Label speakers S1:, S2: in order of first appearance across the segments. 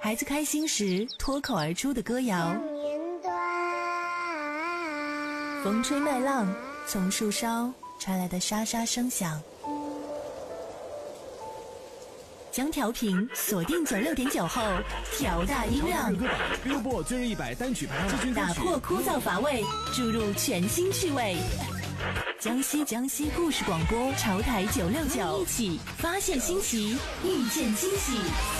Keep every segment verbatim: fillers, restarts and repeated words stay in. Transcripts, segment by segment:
S1: 孩子开心时脱口而出的歌谣，风吹麦浪，从树梢传来的沙沙声响。将调频锁定九六点九后，调大音量，
S2: Billboard 最热一百单曲排行榜，
S1: 打破枯燥乏味，注入全新趣味。江西江西故事广播潮台九六九，一起发现新奇，遇见惊喜。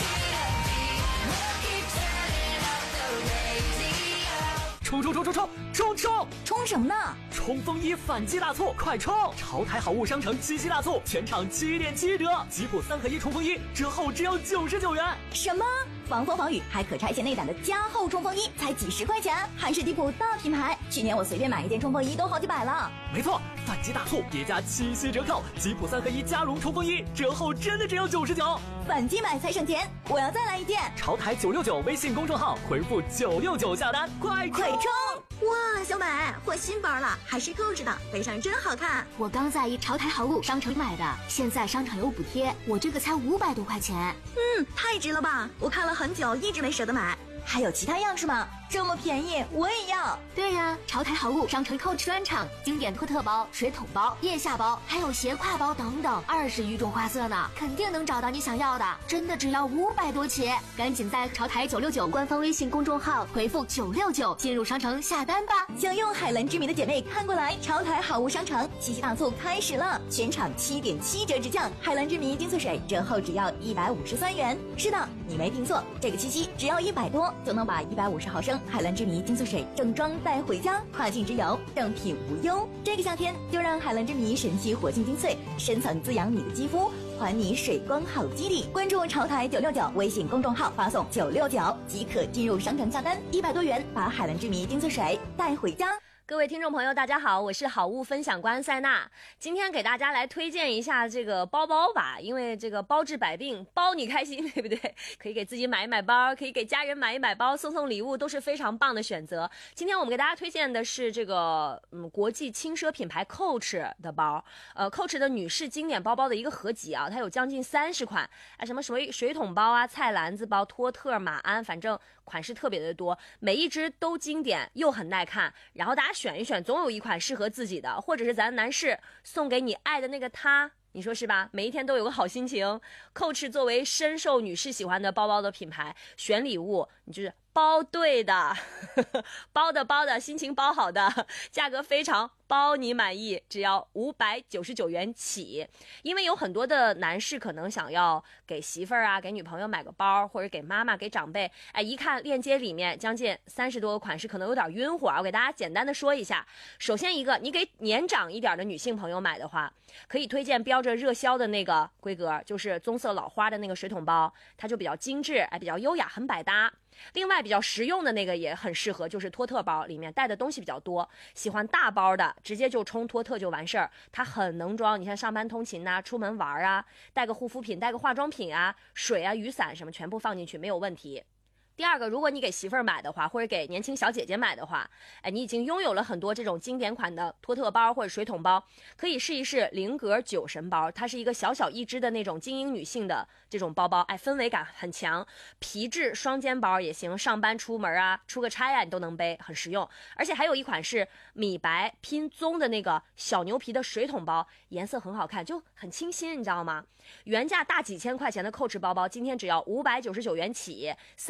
S3: 冲冲冲冲冲冲冲！
S4: 冲什么呢？
S3: 冲锋衣反击大促，快冲！潮台好物商城七夕大促，全场七点七折，吉普三合一冲锋衣折后只要九十九元。
S4: 什么？防风防雨还可拆卸内胆的加厚冲锋衣才几十块钱，还是迪普大品牌。去年我随便买一件冲锋衣都好几百了。
S3: 没错，反击大促叠加七夕折扣，吉普三合一加绒冲锋衣折后真的只要九十九。
S4: 反击买才省钱，我要再来一件。
S3: 潮台九六九微信公众号回复九六九下单，快
S4: 快冲！
S5: 哇，小美换新包了，还是Coach的，背上真好看。
S6: 我刚在一潮台好物商城买的，现在商场有补贴，我这个才五百多块钱。
S5: 嗯，太值了吧！我看了很久，一直没舍得买。
S4: 还有其他样式吗？这么便宜，我也要。
S6: 对呀、啊，潮台好物商城 Coach 专场，经典托特包、水桶包、腋下包，还有斜挎包等等，二十余种花色呢，肯定能找到你想要的。真的只要五百多起，赶紧在潮台九六九官方微信公众号回复九六九进入商城下单吧。
S4: 想用海蓝之谜的姐妹看过来，潮台好物商城七夕大促开始了，全场七点七折直降，海蓝之谜精粹水折后只要一百五十三元。是的，你没听错，这个七夕只要一百多就能把一百五十毫升海蓝之谜精粹水正装带回家，跨境之游正品无忧。这个夏天就让海蓝之谜神奇活性精粹深层滋养你的肌肤，还你水光好肌理。关注潮台九六九微信公众号，发送九六九即可进入商城下单，一百多元把海蓝之谜精粹水带回家。
S7: 各位听众朋友大家好，我是好物分享官塞娜，今天给大家来推荐一下这个包包吧，因为这个包治百病，包你开心，对不对？可以给自己买一买包，可以给家人买一买包，送送礼物都是非常棒的选择。今天我们给大家推荐的是这个嗯国际轻奢品牌 Coach 的包，呃 Coach 的女士经典包包的一个合集啊，它有将近三十款，啊什么水水桶包啊、菜篮子包、托特、马鞍，反正款式特别的多，每一只都经典又很耐看，然后大家选一选，总有一款适合自己的，或者是咱男士送给你爱的那个他，你说是吧？每一天都有个好心情。Coach 作为深受女士喜欢的包包的品牌，选礼物你就是包对的，包的包的，心情包好的，价格非常包你满意，只要五百九十九元起。因为有很多的男士可能想要给媳妇儿啊、给女朋友买个包，或者给妈妈、给长辈，哎，一看链接里面将近三十多个款式，可能有点晕火。我给大家简单的说一下。首先一个，你给年长一点的女性朋友买的话，可以推荐标着热销的那个规格，就是棕色老花的那个水桶包，它就比较精致，哎，比较优雅，很百搭。另外比较实用的那个也很适合，就是托特包，里面带的东西比较多，喜欢大包的直接就冲托特就完事儿，它很能装。你看上班通勤呐、啊，出门玩啊，带个护肤品，带个化妆品啊，水啊、雨伞什么全部放进去没有问题。第二个，如果你给媳妇儿买的话，或者给年轻小姐姐买的话，哎，你已经拥有了很多这种经典款的托特包或者水桶包，可以试一试菱格酒神包，它是一个小小一只的那种精英女性的这种包包，哎，氛围感很强，皮质双肩包也行，上班出门啊，出个差啊，你都能背，很实用。而且还有一款是米白拼棕的那个小牛皮的水桶包，颜色很好看，就很清新，你知道吗？原价大几千块钱的 Coach 包包，今天只要五百九十九元起。